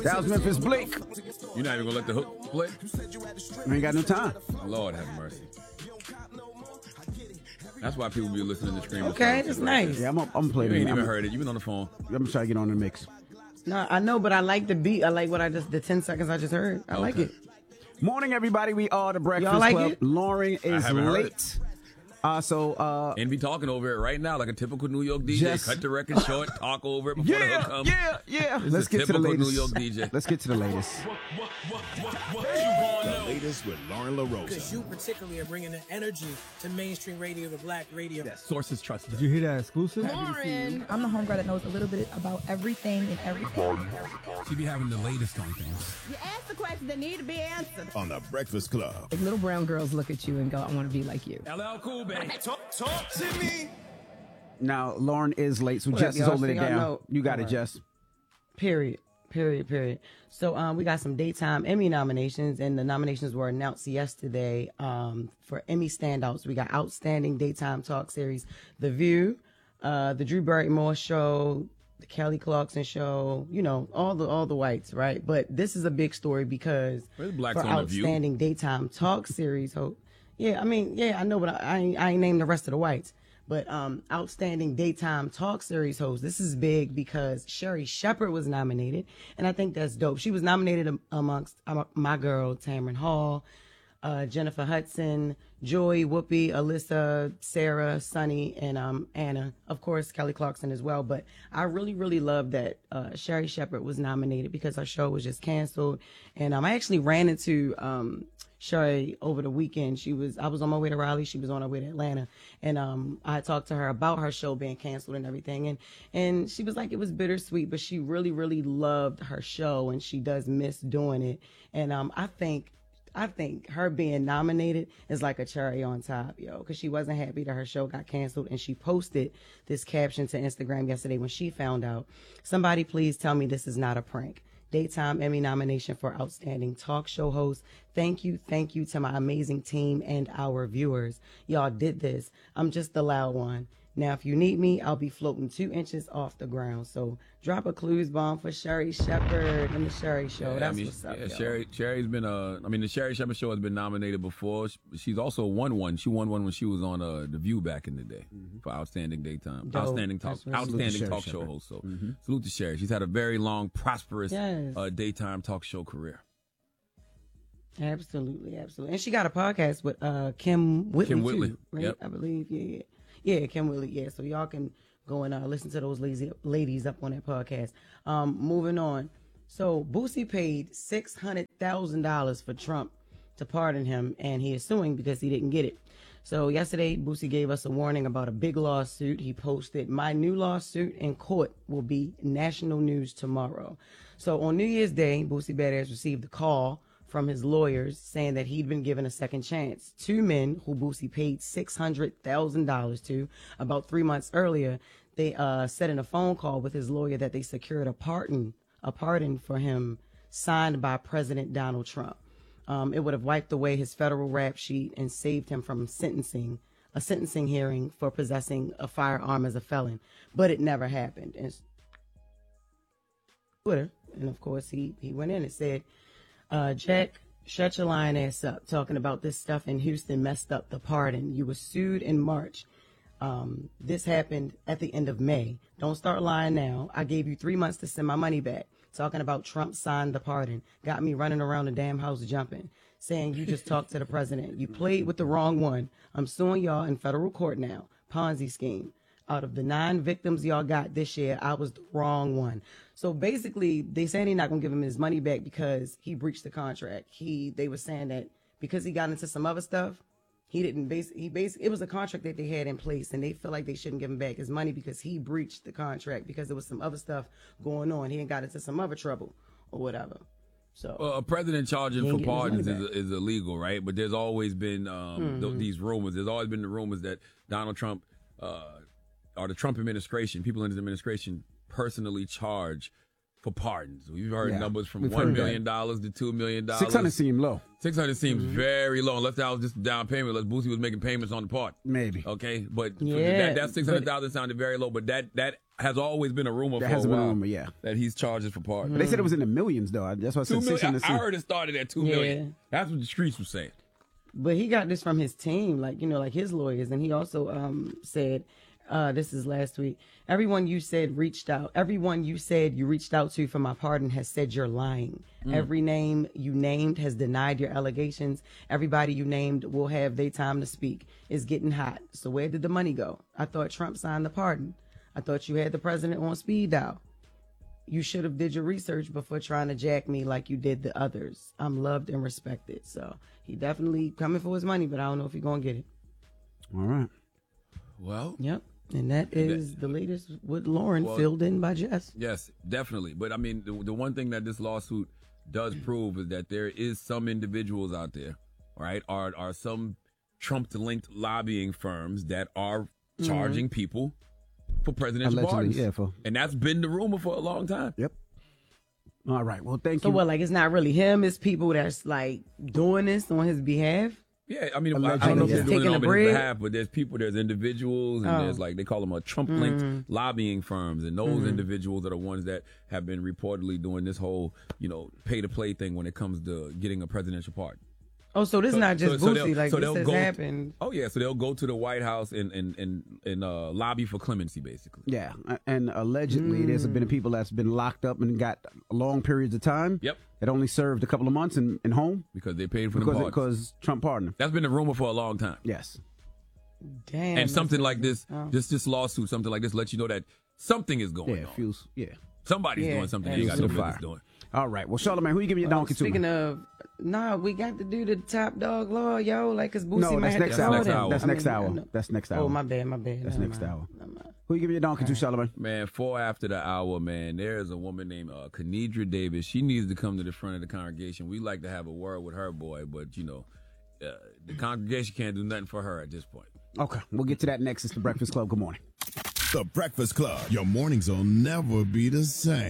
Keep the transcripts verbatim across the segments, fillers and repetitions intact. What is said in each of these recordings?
That was Memphis Bleak. You're not even gonna let the hook play? We ain't got no time. Lord have mercy. That's why people be listening to Scream. Okay, that's nice. Yeah, I'm I'm playing. You ain't it. even I'm, heard it. You've been on the phone. I'm trying to get on the mix. No, I know, but I like the beat. I like what I just the ten seconds I just heard. I Okay. like it. Morning, everybody. We are the Breakfast Y'all like Club. it? Lauren is haven't heard late. Uh, so, uh, And be talking over it right now like a typical New York D J. Just- Cut the record short, talk over it before the hook yeah, comes. yeah, yeah. This Let's is get to the typical latest. New York D J. Let's get to the latest. The latest with Lauren LaRosa. Because you particularly are bringing the energy to mainstream radio, the black radio. Sources trusted. Did you hear that exclusive? Lauren. I'm the homegirl that knows a little bit about everything and everything. She be having the latest on things. You ask the questions that need to be answered. On the Breakfast Club. Like little brown girls look at you and go, I want to be like you. L L Cool, baby. Talk, talk to me. Now, Lauren is late, so What Jess up, is y'all? holding it So y'all down. know- You got All it, right. Jess. Period. Period. Period. So um, we got some daytime Emmy nominations, and the nominations were announced yesterday. Um, for Emmy standouts, we got Outstanding Daytime Talk Series, The View, uh, The Drew Barrymore Show, The Kelly Clarkson Show. You know, all the all the whites, right? But this is a big story because There's blacks for on The View. Outstanding Daytime Talk Series, hope. Yeah, I mean, yeah, I know, but I, I ain't, I ain't named the rest of the whites. But um, Outstanding Daytime Talk Series host. This is big because Sherry Shepherd was nominated, and I think that's dope. She was nominated am- amongst um, my girl Tamron Hall, uh, Jennifer Hudson, Joy, Whoopi, Alyssa, Sarah, Sunny, and um, Anna. Of course, Kelly Clarkson as well. But I really, really love that uh, Sherry Shepherd was nominated because her show was just canceled. And um, I actually ran into um, Sherry over the weekend. She was, I was on my way to Raleigh. She was on her way to Atlanta. And um, I talked to her about her show being canceled and everything. And, and she was like, it was bittersweet, but she really, really loved her show. And she does miss doing it. And um, I think, I think her being nominated is like a cherry on top, yo, because she wasn't happy that her show got canceled. And she posted this caption to Instagram yesterday when she found out. Somebody please tell me this is not a prank. Daytime Emmy nomination for Outstanding Talk Show Host. Thank you, thank you to my amazing team and our viewers. Y'all did this. I'm just the loud one. Now, if you need me, I'll be floating two inches off the ground. So drop a clues bomb for Sherry Shepherd and the Sherry Show. Yeah, That's I mean, what's up, yeah, yo. Sherry, Sherry's been, uh, I mean, the Sherry Shepherd Show has been nominated before. She- She's also won one. She won one when she was on uh, The View back in the day for Outstanding Daytime, Dope. Outstanding Talk, That's really Outstanding Sherry Talk Show Shepherd. host. So salute to Sherry. She's had a very long, prosperous Yes. uh, daytime talk show career. Absolutely, absolutely. And she got a podcast with uh, Kim Whitley, Kim Whitley, too, right? yep. I believe, yeah, yeah. Yeah, Kim Whitley, yeah. So y'all can go and uh, listen to those lazy ladies up on that podcast. Um, moving on. So Boosie paid six hundred thousand dollars for Trump to pardon him, and he is suing because he didn't get it. So yesterday, Boosie gave us a warning about a big lawsuit. He posted, my new lawsuit in court will be national news tomorrow. So on New Year's Day, Boosie Badass received a call from his lawyers saying that he'd been given a second chance. Two men who Boosie paid six hundred thousand dollars to about three months earlier, they uh, said in a phone call with his lawyer that they secured a pardon, a pardon for him signed by President Donald Trump. Um, it would have wiped away his federal rap sheet and saved him from sentencing, a sentencing hearing for possessing a firearm as a felon. But it never happened. And Twitter, and of course he, he went in and said, uh, Jack, shut your lying ass up. Talking about this stuff in Houston messed up the pardon. You were sued in March. Um, this happened at the end of May. Don't start lying now. I gave you three months to send my money back. Talking about Trump signed the pardon. Got me running around the damn house jumping. Saying you just talked to the president. You played with the wrong one. I'm suing y'all in federal court now. Ponzi scheme. Out of the nine victims y'all got this year, I was the wrong one. So basically, they saying they're not gonna give him his money back because he breached the contract. He, they were saying that because he got into some other stuff, he didn't base. He basically, it was a contract that they had in place, and they feel like they shouldn't give him back his money because he breached the contract because there was some other stuff going on. He didn't got into some other trouble or whatever. So Well, a president charging He for ain't getting his pardons money is, back. is illegal, right? But there's always been um, Mm-hmm. th- these rumors. There's always been the rumors that Donald Trump uh, or the Trump administration, people in his administration, personally charge for pardons. We've heard Yeah, numbers from we've one heard million dollars to two million dollars. Six hundred seem low. Six hundred seems Mm-hmm. very low, unless that was just a down payment. Unless Boosie was making payments on the part. Maybe. Okay, but for Yeah, that, that six hundred thousand sounded very low. But that that has always been a rumor That for has a been a while. rumor, yeah. That he's charging for pardons. But they said it was in the millions, though. That's why I Two said six million. hundred I seem. heard it started at two Yeah. million. That's what the streets were saying. But he got this from his team, like, you know, like his lawyers. And he also um, said, uh, this is last week, everyone you said reached out, everyone you said you reached out to for my pardon has said you're lying. Every name you named has denied your allegations. Everybody you named will have their time to speak. It's getting hot. So where did the money go? I thought Trump signed the pardon. I thought you had the president on speed dial. You should have did your research before trying to jack me like you did the others. I'm loved and respected. So he definitely coming for his money, but I don't know if he's going to get it. All right. Well, Yep. And that is the latest with Lauren, Well, filled in by Jess. yes, definitely. But I mean, the, the one thing that this lawsuit does prove is that there is some individuals out there, right, are are some Trump-linked lobbying firms that are charging people for presidential Allegedly, pardons. yeah, for- And that's been the rumor for a long time. Yep. All right. Well, thank So you. what, like it's not really him, it's people that's like doing this on his behalf? Yeah, I mean, I- I Allegedly, don't know if yeah. they're doing it Taking on the his bread? behalf, but there's people, there's individuals, and Oh. there's like, they call them a Trump-linked lobbying firms, and those Mm-hmm. individuals are the ones that have been reportedly doing this whole, you know, pay-to-play thing when it comes to getting a presidential pardon. Oh, so this is not just so they'll- Boosie, like so this they'll has go- happened. Oh yeah, so they'll go to the White House and and and, and uh, lobby for clemency, basically. Yeah, and allegedly there's been people that's been locked up and got long periods of time. Yep. That only served a couple of months in, in home Because they paid for the because pardons. because Trump pardoned them. That's been the rumor for a long time. Yes. Damn. And something that's- like this, Oh. this this lawsuit, something like this, lets you know that something is going Yeah. on. Feels. Yeah. Somebody's Yeah, doing something that they is got no super business fire. doing. All right. Well, Charlamagne, who you giving your Well, donkey to? speaking man? of, nah, we got to do the top dog law, yo. Like, cause Boosie No, might that's have next to hour. call That's them. next hour. That's I next mean, I hour. know. That's next Oh, hour. my bad, my bad. That's Never next mind. hour. Never mind. Who you giving your donkey to, Charlamagne? Man, four after the hour, man, there is a woman named uh, Kenedra Davis. She needs to come to the front of the congregation. We like to have a word with her, boy, but, you know, uh, the congregation can't do nothing for her at this point. Okay, we'll get to that next. It's the Breakfast Club. Good morning. The Breakfast Club. Your mornings will never be the same.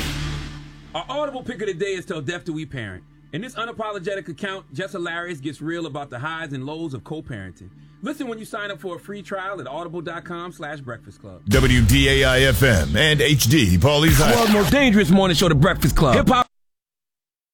Our audible pick of the day is Till Death Do We Parent. In this unapologetic account, Jess Hilarious gets real about the highs and lows of co-parenting. Listen when you sign up for a free trial at audible.com slash breakfast club. W D A I F M and H D Paulie's World's most dangerous morning show, The Breakfast Club. Hip hop.